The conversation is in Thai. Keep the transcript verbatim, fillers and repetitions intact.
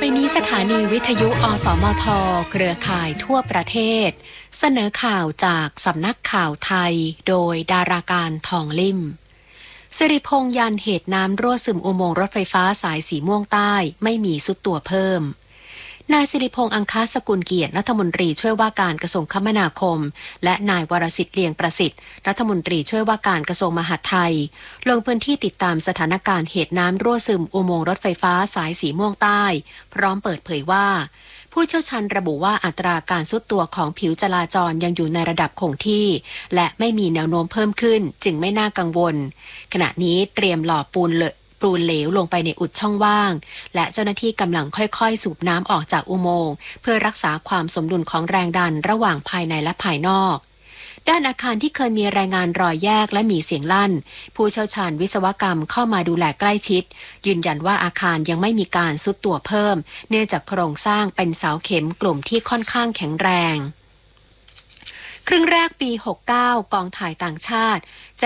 ไปนี้สถานีวิทยุอสมทเครือข่ายทั่วประเทศเสนอข่าวจากสำนักข่าวไทยโดยดาราการทองลิ่มสิริพงษ์ยันเหตุน้ำรั่วซึมอุโมงค์รถไฟฟ้าสายสีม่วงใต้ไม่มีซุดตัวเพิ่มนายสิริพงษ์อังคาสกุลเกียรติรัฐมนตรีช่วยว่าการกระทรวงคมนาคมและนายวรสิทธิ์เลียงประสิทธิ์รัฐมนตรีช่วยว่าการกระทรวงมหาดไทยลงพื้นที่ติดตามสถานการณ์เหตุน้ำรั่วซึมอุโมงค์รถไฟฟ้าสายสีม่วงใต้พร้อมเปิดเผยว่าผู้เชี่ยวชาญระบุว่าอัตราการทรุดตัวของผิวจราจรยังอยู่ในระดับคงที่และไม่มีแนวโน้มเพิ่มขึ้นจึงไม่น่ากังวลขณะนี้เตรียมหล่อปูนเลปูนเหลวลงไปในอุดช่องว่างและเจ้าหน้าที่กำลังค่อยๆสูบน้ำออกจากอุโมงค์เพื่อรักษาความสมดุลของแรงดันระหว่างภายในและภายนอกด้านอาคารที่เคยมีรายงานรอยแยกและมีเสียงลั่นผู้เชี่ยวชาญวิศวกรรมเข้ามาดูแลใกล้ชิดยืนยันว่าอาคารยังไม่มีการทรุดตัวเพิ่มเนื่องจากโครงสร้างเป็นเสาเข็มกลุ่มที่ค่อนข้างแข็งแรงครึ่งแรกปีหกสิบเก้ากองถ่ายต่างชาติ